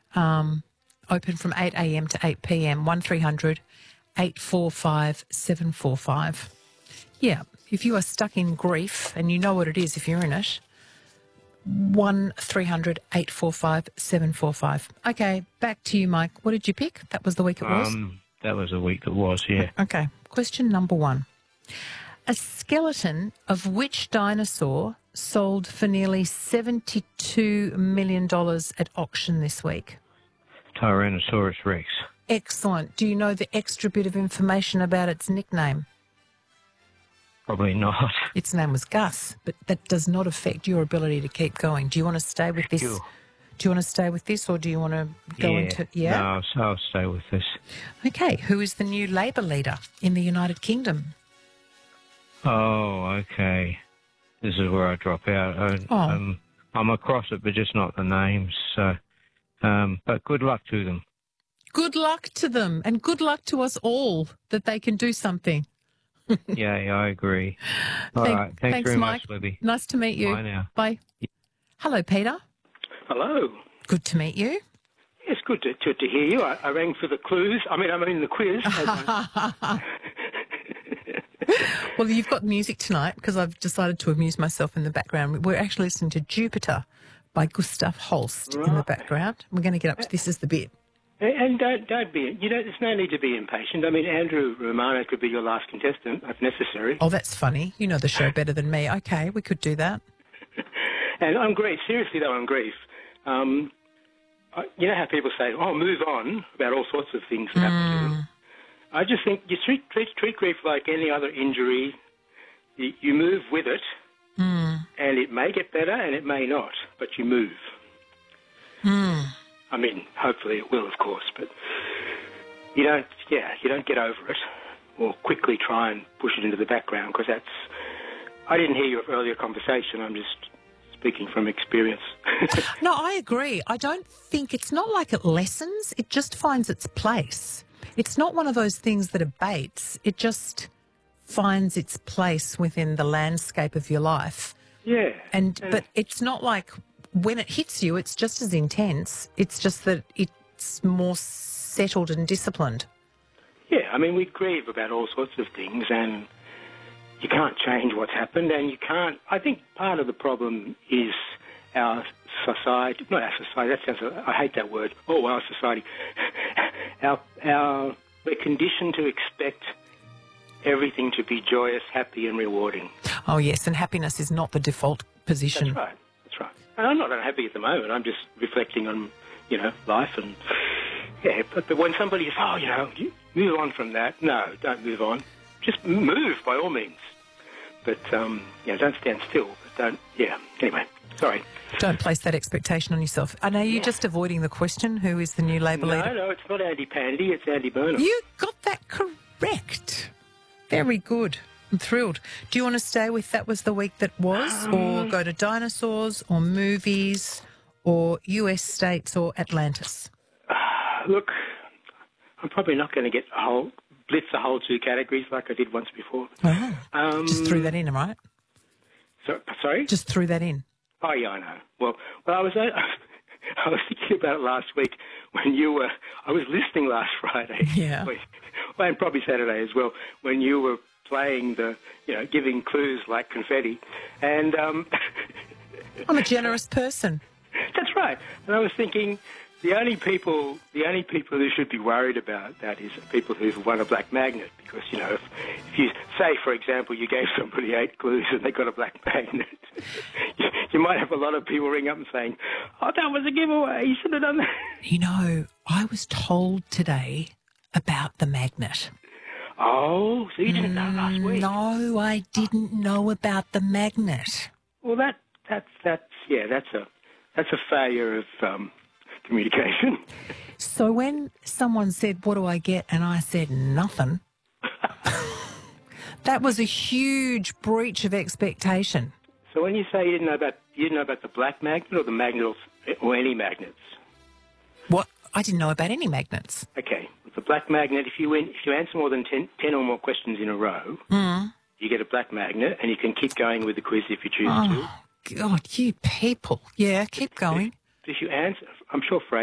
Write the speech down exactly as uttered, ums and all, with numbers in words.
Um, open from eight a m to eight p m, one three hundred eight four five seven four five. Yeah, if you are stuck in grief and you know what it is if you're in it, one three hundred eight four five seven four five. Okay, back to you, Mike. What did you pick? That was the week it was? Um, that was the week that was, yeah. Okay, question number one. A skeleton of which dinosaur sold for nearly seventy-two million dollars at auction this week? Tyrannosaurus Rex. Excellent. Do you know the extra bit of information about its nickname? Probably not. Its name was Gus, but that does not affect your ability to keep going. Do you want to stay with this? Sure. Do you want to stay with this, or do you want to go yeah. into... Yeah? No, I'll, I'll stay with this. Okay. Who is the new Labor leader in the United Kingdom? Oh, okay. This is where I drop out. I, Oh. um, I'm across it, but just not the names. So, um, but good luck to them. Good luck to them, and good luck to us all that they can do something. Yeah, yeah, I agree. All Thank- right. Thanks, thanks, very Mike. much, Libby. Nice to meet you. Bye now. Bye. Hello, Peter. Hello. Good to meet you. It's good to, to, to hear you. I, I rang for the clues. I mean, I mean the quiz. Well, you've got music tonight because I've decided to amuse myself in the background. We're actually listening to Jupiter by Gustav Holst in the Right. background. We're going to get up to this as the bit. And don't, don't be, you know, there's no need to be impatient. I mean, Andrew Romano could be your last contestant if necessary. Oh, that's funny. You know the show better than me. Okay, we could do that. And on grief, seriously though, on grief, um, I- you know how people say, oh, move on about all sorts of things that happen to them. I just think you treat, treat, treat grief like any other injury. You, you move with it, and it may get better and it may not, but you move. I mean, hopefully it will, of course, but you don't, yeah, you don't get over it or quickly try and push it into the background because that's, I didn't hear your earlier conversation. I'm just speaking from experience. No, I agree. I don't think it's not like it lessens. It just finds its place. It's not one of those things that abates. It just finds its place within the landscape of your life. Yeah. And Uh, but it's not like when it hits you, it's just as intense. It's just that it's more settled and disciplined. Yeah, I mean, we grieve about all sorts of things and you can't change what's happened and you can't, I think part of the problem is our society, not our society, that sounds, I hate that word, oh, our society. our, our, we're conditioned to expect everything to be joyous, happy and rewarding. Oh, yes, and happiness is not the default position. That's right, that's right. And I'm not unhappy at the moment, I'm just reflecting on, you know, life and, yeah, but, but when somebody says, oh, you know, you move on from that, no, don't move on. Just move by all means. But, um, yeah, don't stand still. But don't, yeah, anyway, sorry. Don't place that expectation on yourself. And are you Yeah. just avoiding the question, who is the new Labor No, leader? no, it's not Andy Pandy, it's Andy Burnham. You got that correct. Very good. I'm thrilled. Do you want to stay with that was the week that was, or go to dinosaurs, or movies, or U S states, or Atlantis? Look, I'm probably not going to get a whole, blitz the whole two categories like I did once before. Oh, Um, just threw that in, right? so, sorry? Just threw that in. Oh, yeah, I know. Well, well, I was uh, I was thinking about it last week when you were. I was listening last Friday. Yeah. Well, and probably Saturday as well when you were playing the, you know, giving clues like confetti, and um, I'm a generous person. that's right. And I was thinking. The only people, the only people who should be worried about that is people who've won a black magnet, because you know, if, if you say, for example, you gave somebody eight clues and they got a black magnet, you, you might have a lot of people ring up and saying, "Oh, that was a giveaway. You should have done that." You know, I was told today about the magnet. Oh, so you didn't know last week? No, I didn't know about the magnet. Well, that that's that's yeah, that's a that's a failure of um, communication. So when someone said, "What do I get?" and I said nothing, that was a huge breach of expectation. So when you say you didn't know about you didn't know about the black magnet or the magnet or, or any magnets? What? I didn't know about any magnets. Okay, with the black magnet, if you win, if you answer more than ten, ten or more questions in a row, Mm. you get a black magnet, and you can keep going with the quiz if you choose to. Oh, God, you people. Yeah, keep going. If you answer, I'm sure Fraser